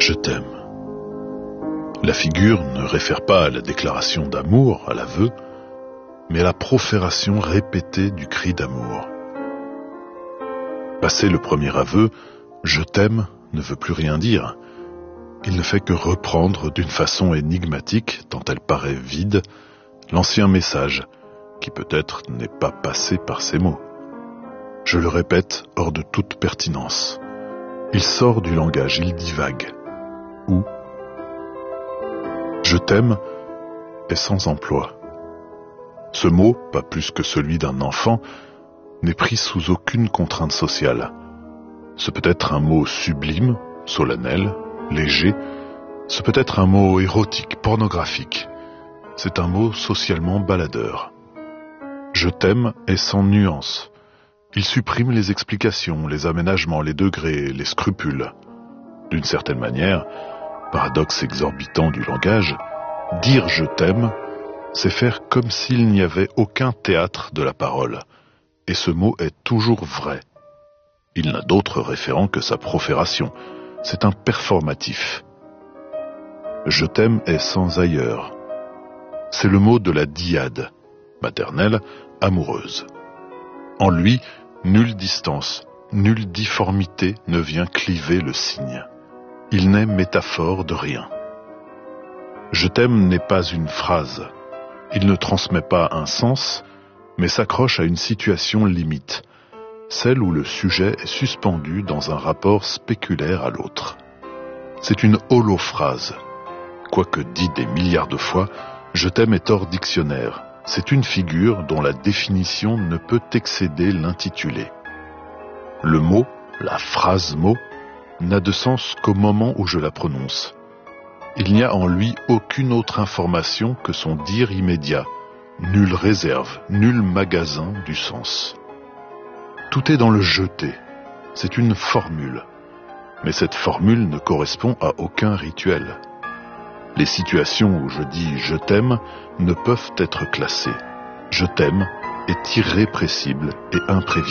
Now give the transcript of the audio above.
Je t'aime. La figure ne réfère pas à la déclaration d'amour, à l'aveu, mais à la profération répétée du cri d'amour. Passé le premier aveu, je t'aime ne veut plus rien dire. Il ne fait que reprendre d'une façon énigmatique, tant elle paraît vide, l'ancien message, qui peut-être n'est pas passé par ces mots. Je le répète hors de toute pertinence. Il sort du langage, il divague. Ou je t'aime est sans emploi. Ce mot, pas plus que celui d'un enfant, n'est pris sous aucune contrainte sociale. Ce peut être un mot sublime, solennel, léger. Ce peut être un mot érotique, pornographique. C'est un mot socialement baladeur. Je t'aime est sans nuance. Il supprime les explications, les aménagements, les degrés, les scrupules. D'une certaine manière, paradoxe exorbitant du langage, dire je t'aime, c'est faire comme s'il n'y avait aucun théâtre de la parole. Et ce mot est toujours vrai. Il n'a d'autre référent que sa profération. C'est un performatif. Je t'aime est sans ailleurs. C'est le mot de la dyade, maternelle, amoureuse. En lui, nulle distance, nulle difformité ne vient cliver le signe. Il n'est métaphore de rien. Je t'aime n'est pas une phrase. Il ne transmet pas un sens, mais s'accroche à une situation limite, celle où le sujet est suspendu dans un rapport spéculaire à l'autre. C'est une holophrase. Quoique dit des milliards de fois, je t'aime est hors dictionnaire. C'est une figure dont la définition ne peut excéder l'intitulé. Le mot, la phrase mot, n'a de sens qu'au moment où je la prononce. Il n'y a en lui aucune autre information que son dire immédiat, nulle réserve, nul magasin du sens. Tout est dans le jeté, c'est une formule, mais cette formule ne correspond à aucun rituel. Les situations où je dis je t'aime ne peuvent être classées. Je t'aime est irrépressible et imprévisible.